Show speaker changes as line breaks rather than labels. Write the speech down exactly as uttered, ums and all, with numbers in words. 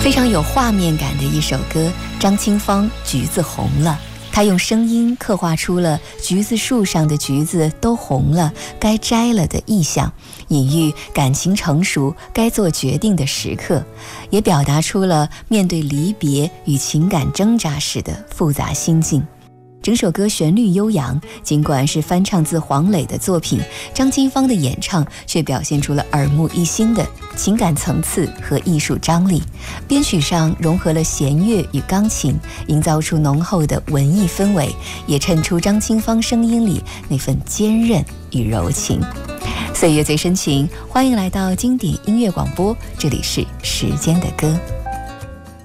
非常有画面感的一首歌，张清芳《橘子红了》。他用声音刻画出了橘子树上的橘子都红了，该摘了的意象，隐喻感情成熟该做决定的时刻，也表达出了面对离别与情感挣扎时的复杂心境。整首歌旋律悠扬，尽管是翻唱自黄磊的作品，张清芳的演唱却表现出了耳目一新的情感层次和艺术张力。编曲上融合了弦乐与钢琴，营造出浓厚的文艺氛围，也衬出张清芳声音里那份坚韧与柔情。岁月最深情，欢迎来到经典音乐广播，这里是时间的歌。